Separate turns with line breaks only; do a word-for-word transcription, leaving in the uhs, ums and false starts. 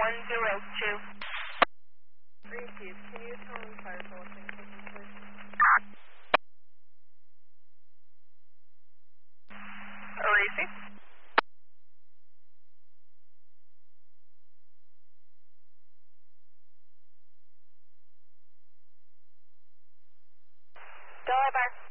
one zero two.
Greenpeace, can you tell them fire bulletin taking place?
Alicia? Delaware.